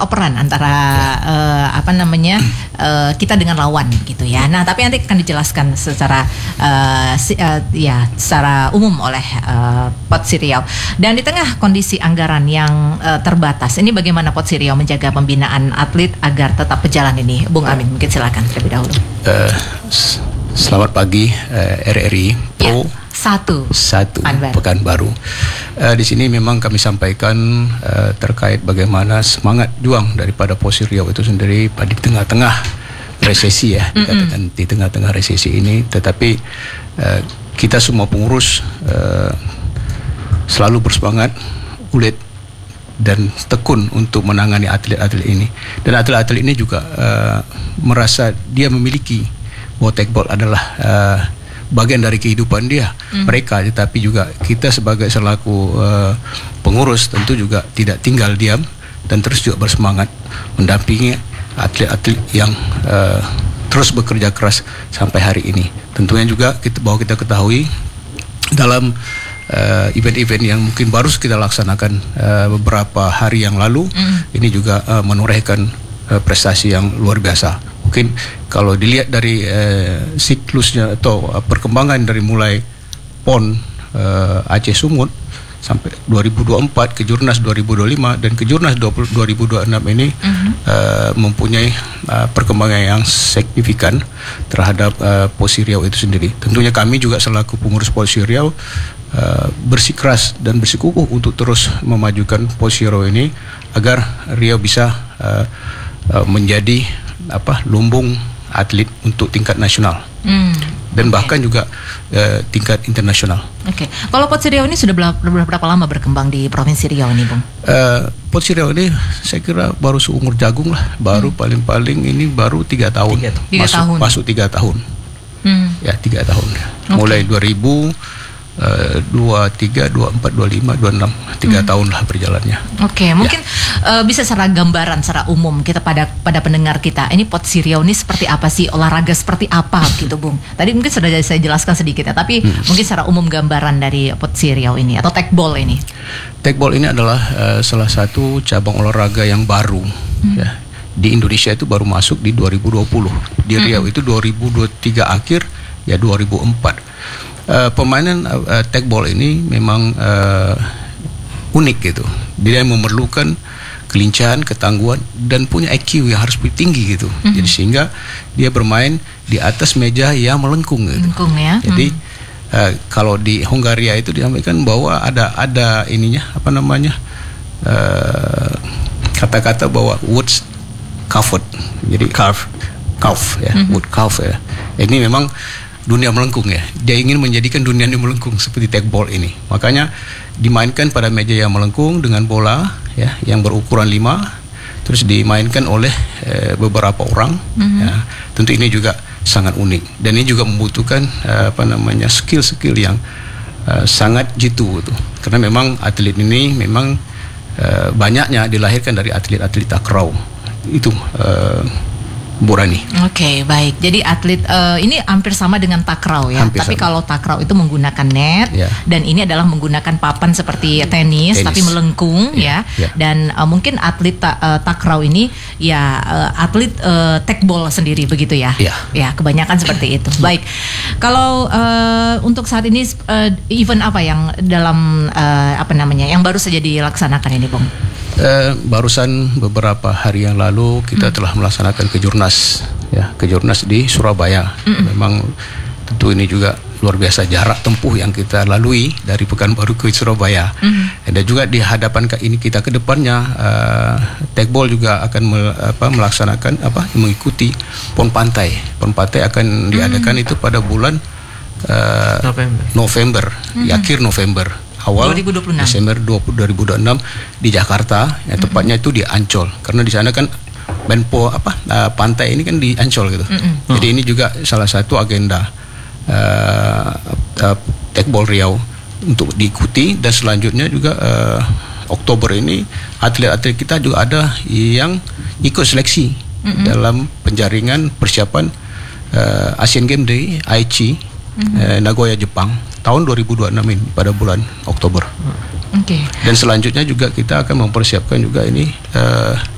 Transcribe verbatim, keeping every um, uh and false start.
operan antara ya. uh, apa namanya uh, kita dengan lawan gitu ya. Nah, tapi nanti akan dijelaskan secara uh, si, uh, ya secara umum oleh uh, Potsi Riau. Dan di tengah kondisi anggaran yang uh, terbatas, ini bagaimana Potsi Riau menjaga pembinaan atlet agar tetap berjalan ini, Bung Amin? Mungkin silakan terlebih dahulu. Uh, selamat pagi uh, R R I Pro. Ya. Satu, satu Pekanbaru. Uh, di sini memang kami sampaikan uh, terkait bagaimana semangat juang daripada Potsi Riau itu sendiri pada di tengah-tengah resesi ya, dikatakan mm-hmm. di tengah-tengah resesi ini, tetapi uh, kita semua pengurus uh, selalu bersemangat, ulet dan tekun untuk menangani atlet-atlet ini. Dan atlet-atlet ini juga uh, merasa dia memiliki bahwa tekbol adalah uh, bagian dari kehidupan dia, mm. mereka, tetapi juga kita sebagai selaku uh, pengurus tentu juga tidak tinggal diam dan terus juga bersemangat mendampingi atlet-atlet yang uh, terus bekerja keras sampai hari ini. Tentunya juga kita bahwa kita ketahui dalam uh, event-event yang mungkin baru kita laksanakan uh, beberapa hari yang lalu, mm. ini juga uh, menorehkan uh, prestasi yang luar biasa. Mungkin kalau dilihat dari uh, siklusnya atau uh, perkembangan dari mulai P O N uh, Aceh Sumut sampai dua ribu dua puluh empat, Kejurnas dua ribu dua puluh lima dan Kejurnas dua ribu dua puluh enam ini uh-huh. uh, mempunyai uh, perkembangan yang signifikan terhadap uh, Potsi Riau itu sendiri. Tentunya kami juga selaku pengurus Potsi Riau uh, bersikeras dan bersikukuh untuk terus memajukan Potsi Riau ini agar Riau bisa uh, uh, menjadi apa lumbung atlet untuk tingkat nasional hmm, dan okay. bahkan juga uh, tingkat internasional. Oke, okay. Kalau Potsi Riau ini sudah berapa, berapa lama berkembang di Provinsi Riau ini, Bung? Uh, Potsi Riau ini saya kira baru seumur jagung lah, baru hmm. paling-paling ini baru tiga tahun, tiga, tiga masuk tahun. masuk tiga tahun, hmm. ya tiga tahun, okay. mulai dua ribu dua puluh tiga, dua puluh empat, dua puluh lima, dua puluh enam, tiga hmm. tahun lah berjalannya. Oke, okay, mungkin ya. uh, bisa secara gambaran, secara umum kita pada pada pendengar kita, ini Potsi Riau ini seperti apa sih, olahraga seperti apa gitu, Bung? Tadi mungkin sudah saya jelaskan sedikit ya, tapi hmm. mungkin secara umum gambaran dari Potsi Riau ini atau tekbol ini. Tekbol ini adalah uh, salah satu cabang olahraga yang baru, hmm. ya. Di Indonesia itu baru masuk di dua ribu dua puluh, di Riau hmm. itu dua ribu dua puluh tiga akhir, ya dua ribu empat. Uh, permainan uh, tekbol ini memang uh, unik gitu. Dia memerlukan kelincahan, ketangguhan dan punya I Q yang harus lebih tinggi gitu. Mm-hmm. Jadi sehingga dia bermain di atas meja yang melengkung gitu. Melengkung ya. Jadi mm. uh, kalau di Hongaria itu disampaikan bahwa ada ada ininya apa namanya uh, kata-kata bahwa woods carved. Jadi carve, carve ya, mm-hmm. wood carve ya. Ini memang dunia melengkung ya. Dia ingin menjadikan dunia ini melengkung seperti tekbol ini. Makanya dimainkan pada meja yang melengkung dengan bola ya yang berukuran lima, terus dimainkan oleh eh, beberapa orang. Mm-hmm. Ya. Tentu ini juga sangat unik dan ini juga membutuhkan eh, apa namanya skill-skill yang eh, sangat jitu gitu. Karena memang atlet ini memang eh, banyaknya dilahirkan dari atlet-atlet takraw. Itu eh, Bu Rani. Oke, okay, baik. Jadi atlet uh, ini hampir sama dengan takraw ya. Hampir tapi sama. Kalau takraw itu menggunakan net yeah. dan ini adalah menggunakan papan seperti tenis, tenis. tapi melengkung yeah. ya. Yeah. Dan uh, mungkin atlet ta- uh, takraw ini ya uh, atlet uh, tekbol sendiri begitu ya. Yeah. Ya, kebanyakan seperti itu. Baik. Kalau uh, untuk saat ini uh, event apa yang dalam uh, apa namanya yang baru saja dilaksanakan ini, Bung? Uh, barusan beberapa hari yang lalu kita hmm. telah melaksanakan kejurnas ya kejurnas di Surabaya. Hmm. Memang tentu ini juga luar biasa jarak tempuh yang kita lalui dari Pekanbaru ke Surabaya. Hmm. Dan juga di hadapan ini kita ke depannya uh, tekbol juga akan mel, apa, melaksanakan apa mengikuti Pon Pantai. Pon Pantai akan diadakan hmm. itu pada bulan uh, November, November hmm. akhir November. Awal dua ribu dua puluh enam. Desember dua ribu dua puluh enam di Jakarta, ya, tepatnya mm-hmm. itu di Ancol, karena di sana kan Menpo apa uh, pantai ini kan di Ancol gitu. Mm-hmm. Jadi ini juga salah satu agenda uh, uh, tekbol Riau untuk diikuti dan selanjutnya juga uh, Oktober ini atlet-atlet kita juga ada yang ikut seleksi mm-hmm. dalam penjaringan persiapan uh, Asian Games di Aichi, mm-hmm. uh, Nagoya, Jepang. Tahun dua ribu dua puluh enam ini pada bulan Oktober. Oke. Okay. Dan selanjutnya juga kita akan mempersiapkan juga ini uh,